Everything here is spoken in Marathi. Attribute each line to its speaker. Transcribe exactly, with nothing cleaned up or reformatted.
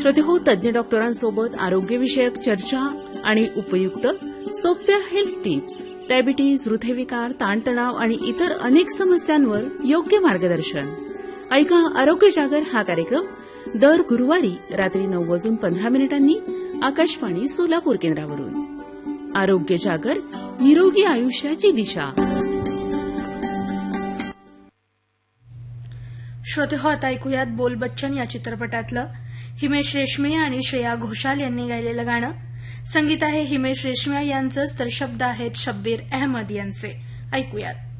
Speaker 1: श्रोतेहो, तज्ज्ञ डॉक्टरांसोबत आरोग्यविषयक चर्चा आणि उपयुक्त सोप्या हेल्थ टिप्स, डायबिटीज, हृदयविकार, ताणतणाव आणि इतर अनेक समस्यांवर योग्य मार्गदर्शन. ऐका आरोग्य जागर हा कार्यक्रम दर गुरुवारी रात्री नऊ वाजून पंधरा मिनिटांनी आकाशवाणी सोलापूर केंद्रावरून. आरोग्य जागर, निरोगी आयुष्याची दिशा.
Speaker 2: श्रोतेहो, आता ऐकूयात बोल बच्चन या चित्रपटातलं हिमेश रेशमिया आणि श्रेया घोषाल यांनी गायलेलं गाणं. संगीत आहे हिमेश रेशमिया यांचंच, तर शब्द आहेत शब्बीर अहमद यांचे. ऐकूयात.